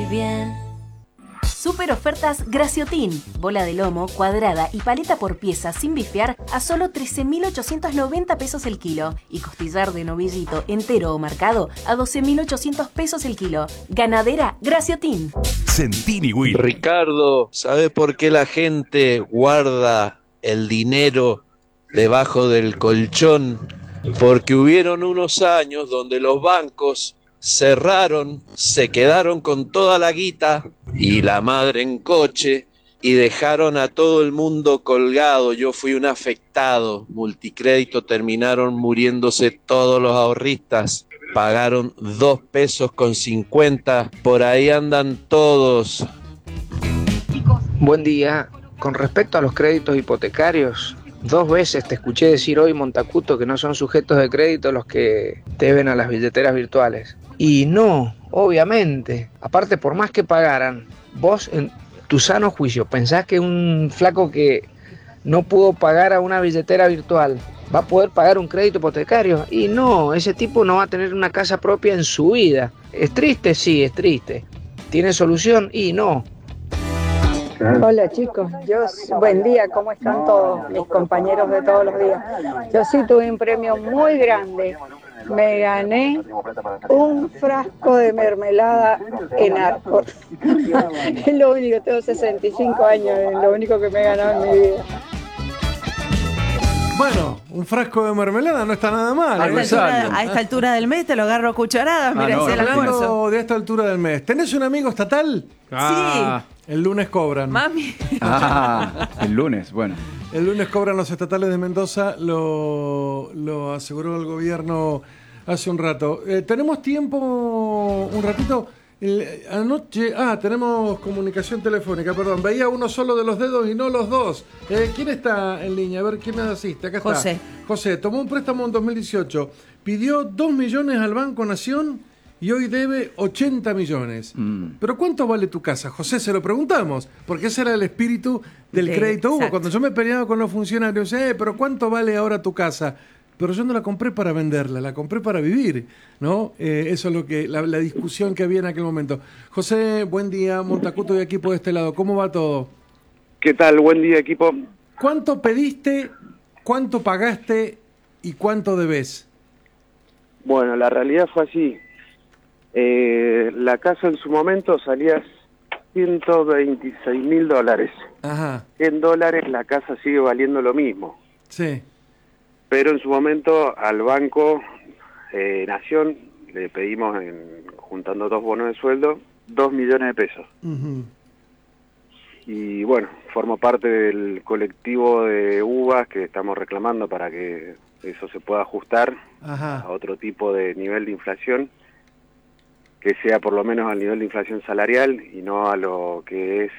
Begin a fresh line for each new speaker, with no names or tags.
bien.
Super ofertas Graciotin. Bola de lomo, cuadrada y paleta por pieza sin bifear a solo 13.890 pesos el kilo. Y costillar de novillito entero o marcado a 12.800 pesos el kilo. Ganadera Graciotin.
Centini Will.
Ricardo, ¿sabe por qué la gente guarda el dinero debajo del colchón? Porque hubieron unos años donde los bancos cerraron, se quedaron con toda la guita y la madre en coche y dejaron a todo el mundo colgado. Yo fui un afectado. Multicrédito, terminaron muriéndose todos los ahorristas. Pagaron 2,50 pesos. Por ahí andan todos.
Buen día. Con respecto a los créditos hipotecarios, 2 veces te escuché decir hoy, Montacuto, que no son sujetos de crédito los que deben a las billeteras virtuales. Y no, obviamente. Aparte, por más que pagaran, vos en tu sano juicio pensás que un flaco que no pudo pagar a una billetera virtual va a poder pagar un crédito hipotecario. Y no, ese tipo no va a tener una casa propia en su vida. ¿Es triste? Sí, es triste. ¿Tiene solución? Y no.
Hola chicos, buen día, ¿cómo están todos mis compañeros de todos los días? Yo sí tuve un premio muy grande, me gané un frasco de mermelada en Arcor. Es lo único, tengo 65 años, es lo único que me he ganado en mi vida.
Bueno, un frasco de mermelada no está nada mal.
A esta altura del mes te lo agarro a cucharadas, mira,
no,
ese es el almuerzo.
hablando de esta altura del mes, ¿tenés un amigo estatal?
Sí.
El lunes cobran.
Mami.
El lunes, bueno.
El lunes cobran los estatales de Mendoza, lo aseguró el gobierno hace un rato. ¿Tenemos tiempo un ratito? Anoche, tenemos comunicación telefónica, perdón. Veía uno solo de los dedos y no los dos. ¿Quién está en línea? A ver, ¿quién me asiste? Acá está.
José.
José, tomó un préstamo en 2018, pidió 2 millones al Banco Nación y hoy debe 80 millones. ¿Pero cuánto vale tu casa, José? Se lo preguntamos, porque ese era el espíritu del crédito Hugo. Cuando yo me peleaba con los funcionarios, ¿pero cuánto vale ahora tu casa? Pero yo no la compré para venderla, la compré para vivir, ¿no? Eso es lo que la discusión que había en aquel momento. José, buen día, Montacuto y equipo de este lado, ¿cómo va todo?
¿Qué tal? Buen día, equipo.
¿Cuánto pediste, cuánto pagaste y cuánto debes?
Bueno, la realidad fue así. La casa en su momento salía $126.000.
Ajá.
En dólares la casa sigue valiendo lo mismo.
Sí.
Pero en su momento al Banco Nación le pedimos, juntando 2 bonos de sueldo, 2 millones de pesos.
Uh-huh.
Y bueno, formo parte del colectivo de uvas que estamos reclamando para que eso se pueda ajustar a otro tipo de nivel de inflación, que sea por lo menos al nivel de inflación salarial y no a lo que es